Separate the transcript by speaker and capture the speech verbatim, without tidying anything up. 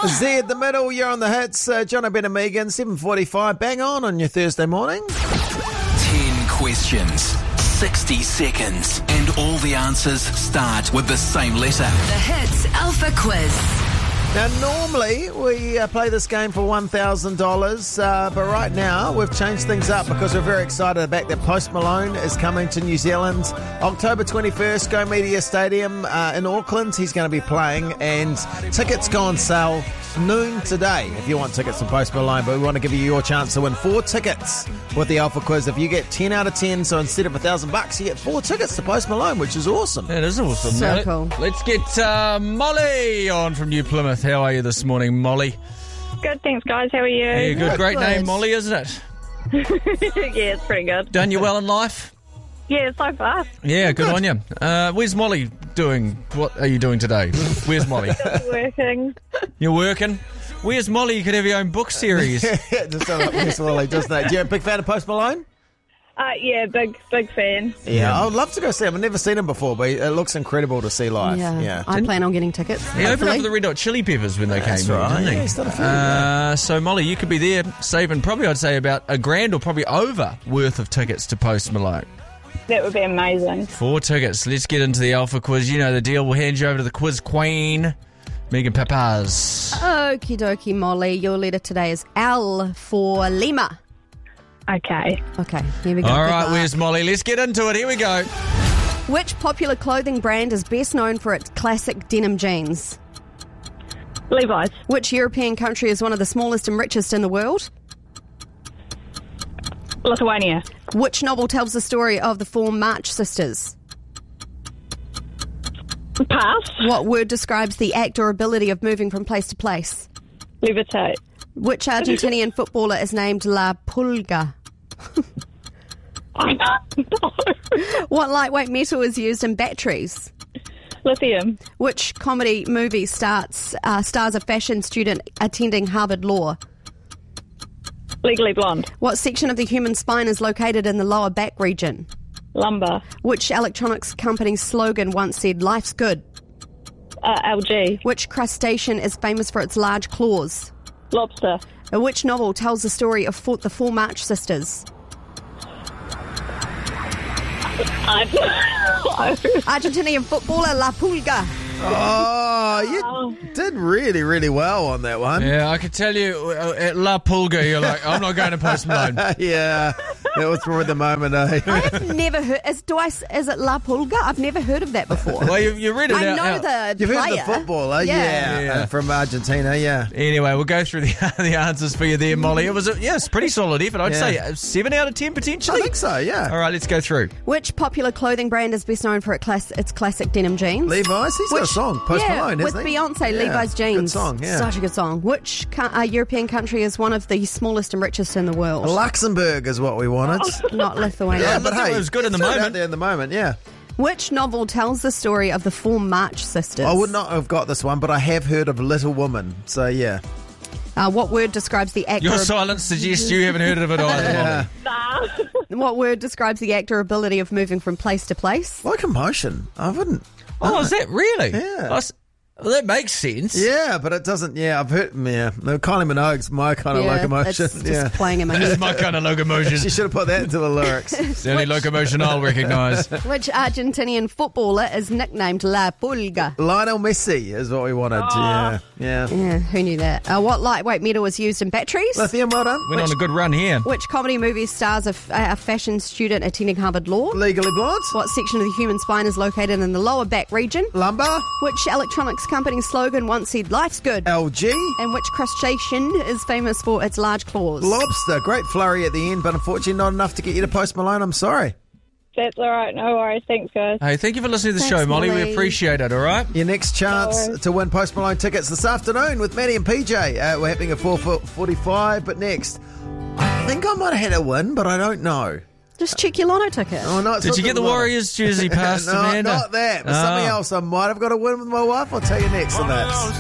Speaker 1: Z, the middle, you're on the hits. Uh, John O'Brien and Megan, seven forty-five. Bang on on your Thursday morning.
Speaker 2: Ten questions, sixty seconds, and all the answers start with the same letter.
Speaker 3: The Hits Alpha Quiz.
Speaker 1: Now, normally we uh, play this game for one thousand dollars, uh, but right now we've changed things up because we're very excited about that Post Malone is coming to New Zealand October twenty-first, Go Media Stadium uh, in Auckland. He's going to be playing, and tickets go on sale noon today if you want tickets to Post Malone, but we want to give you your chance to win four tickets with the Alpha Quiz. If you get ten out of ten, so instead of a thousand bucks, you get four tickets to Post Malone, which is awesome.
Speaker 4: That is awesome.
Speaker 5: So
Speaker 4: Now,
Speaker 5: cool.
Speaker 4: Let's get uh, Molly on from New Plymouth. How are you this morning, Molly?
Speaker 6: Good, thanks, guys. How are you?
Speaker 4: Are you good?
Speaker 1: Good,
Speaker 4: Great
Speaker 1: good.
Speaker 4: name, Molly, isn't it?
Speaker 6: Yeah, it's pretty good.
Speaker 4: Done you well in life?
Speaker 6: Yeah, so far.
Speaker 4: Yeah, good, on you. Uh, where's Molly doing? What are you doing today? Where's Molly?
Speaker 6: Working.
Speaker 4: You're working? Where's Molly? You could have your own book series.
Speaker 1: Yeah, just sound like Miss Molly, doesn't it? You're a big fan of Post Malone?
Speaker 6: Uh, yeah, big, big fan.
Speaker 1: Yeah, I would love to go see him. I've never seen him before, but it looks incredible to see live.
Speaker 5: Yeah.
Speaker 1: Yeah.
Speaker 5: I plan on getting tickets.
Speaker 4: He opened up
Speaker 5: hopefully.
Speaker 4: for the Red Hot Chili Peppers when they
Speaker 1: That's
Speaker 4: came
Speaker 1: right.
Speaker 4: in, didn't he?
Speaker 1: Yeah, he's done a few,
Speaker 4: uh, so, Molly, you could be there saving probably, I'd say, about a grand or probably over worth of tickets to Post Malone.
Speaker 6: That would be amazing.
Speaker 4: Four tickets. Let's get into the Alpha Quiz. You know the deal. We'll hand you over to the quiz queen, Megan Papaz.
Speaker 5: Okie dokie, Molly. Your letter today is L for Lima.
Speaker 6: Okay.
Speaker 5: Okay, here we go.
Speaker 4: All
Speaker 5: Good
Speaker 4: right,
Speaker 5: luck.
Speaker 4: where's Molly? Let's get into it. Here we go.
Speaker 5: Which popular clothing brand is best known for its classic denim jeans?
Speaker 6: Levi's.
Speaker 5: Which European country is one of the smallest and richest in the world?
Speaker 6: Lithuania.
Speaker 5: Which novel tells the story of the four March sisters?
Speaker 6: Pass.
Speaker 5: What word describes the act or ability of moving from place to place?
Speaker 6: Levitate.
Speaker 5: Which Argentinian footballer is named La Pulga?
Speaker 6: I don't know.
Speaker 5: What lightweight metal is used in batteries?
Speaker 6: Lithium.
Speaker 5: Which comedy movie starts uh, stars a fashion student attending Harvard Law?
Speaker 6: Legally Blonde.
Speaker 5: What section of the human spine is located in the lower back region?
Speaker 6: Lumber.
Speaker 5: Which electronics company's slogan once said, "Life's good"?
Speaker 6: Uh, L G.
Speaker 5: Which crustacean is famous for its large claws?
Speaker 6: Lobster.
Speaker 5: Uh, Which novel tells the story of four, the four March sisters?
Speaker 6: I don't know.
Speaker 5: Argentinian footballer La Pulga.
Speaker 1: Oh, you did really, really well on that one.
Speaker 4: Yeah, I could tell you uh, at La Pulga, you're like, I'm not going to Post Malone.
Speaker 1: Yeah, that was probably the moment, eh?
Speaker 5: I've never heard. Is, do I, is it La Pulga? I've never heard of that before.
Speaker 4: Well, you, you read it
Speaker 5: I
Speaker 4: out.
Speaker 5: know
Speaker 4: out.
Speaker 5: the
Speaker 1: You've
Speaker 5: player.
Speaker 1: heard the footballer, yeah,
Speaker 5: Yeah.
Speaker 4: Yeah.
Speaker 1: uh, from Argentina, yeah.
Speaker 4: Anyway, we'll go through the the answers for you there, Molly. It was a yes, pretty solid effort. I'd
Speaker 1: Yeah.
Speaker 4: say a seven out of ten potentially.
Speaker 1: I think so, yeah.
Speaker 4: All right, let's go through.
Speaker 5: Which popular clothing brand is best known for its, class, its classic denim jeans?
Speaker 1: Levi's, he's got a
Speaker 5: Which-
Speaker 1: song, Post
Speaker 5: yeah,
Speaker 1: Malone,
Speaker 5: with
Speaker 1: hasn't he?
Speaker 5: Beyonce,
Speaker 1: Yeah,
Speaker 5: Levi's jeans.
Speaker 1: Good song, yeah.
Speaker 5: Such a good song. Which co- uh, European country is one of the smallest and richest in the world?
Speaker 1: Luxembourg is what we wanted.
Speaker 5: Not Lithuania.
Speaker 1: Yeah, but
Speaker 4: Lithuania
Speaker 1: hey,
Speaker 4: was good in the
Speaker 1: throw it
Speaker 4: moment.
Speaker 1: out there in the moment, yeah.
Speaker 5: Which novel tells the story of the four March sisters?
Speaker 1: I would not have got this one, but I have heard of Little Woman, so yeah.
Speaker 5: Uh, what word describes the actor?
Speaker 4: Your silence suggests you haven't heard of it either,
Speaker 1: Yeah.
Speaker 4: Molly.
Speaker 5: What word describes the actor ability of moving from place to place?
Speaker 1: Locomotion. I wouldn't.
Speaker 4: Oh, is that really?
Speaker 1: Yeah.
Speaker 4: I s- Well, that makes sense.
Speaker 1: Yeah, but it doesn't. Yeah, I've heard. Yeah, no, Kylie Minogue's my kind of
Speaker 5: Yeah,
Speaker 1: locomotion.
Speaker 5: it's just
Speaker 1: Yeah,
Speaker 5: playing in my
Speaker 4: This is
Speaker 5: head.
Speaker 4: my kind of locomotion.
Speaker 1: she should have put that into the lyrics.
Speaker 4: It's the only locomotion I'll recognise.
Speaker 5: Which Argentinian footballer is nicknamed La Pulga?
Speaker 1: Lionel Messi is what we wanted. Yeah, yeah.
Speaker 5: Yeah, who knew that? Uh, what lightweight metal is used in batteries?
Speaker 1: Lithium, well done.
Speaker 4: Went on a good run here.
Speaker 5: Which comedy movie stars a, f- a fashion student attending Harvard Law?
Speaker 1: Legally Blonde.
Speaker 5: What section of the human spine is located in the lower back region?
Speaker 1: Lumber.
Speaker 5: Which electronics company's slogan once said, "Life's good"?
Speaker 1: L G.
Speaker 5: And which crustacean is famous for its large claws?
Speaker 1: Lobster. Great flurry at the end, but unfortunately not enough to get you to Post Malone. I'm sorry.
Speaker 6: That's all right. No worries. Thanks, guys.
Speaker 4: Hey, thank you for listening to the
Speaker 5: Thanks,
Speaker 4: show, Molly. We
Speaker 5: Molly.
Speaker 4: appreciate it, all right?
Speaker 1: Your next chance
Speaker 6: No.
Speaker 1: to win Post Malone tickets this afternoon with Maddie and P J. Uh, we're happening at four forty-five, but next, I think I might have had a win, but I don't know.
Speaker 5: Just check your lotto ticket.
Speaker 1: Oh, no, it's
Speaker 4: Did
Speaker 1: not
Speaker 4: you get the
Speaker 1: lotto.
Speaker 4: Warriors jersey past
Speaker 1: no,
Speaker 4: Amanda?
Speaker 1: not that, but
Speaker 4: Oh.
Speaker 1: something else. I might have got a win with my wife. I'll tell you next on that.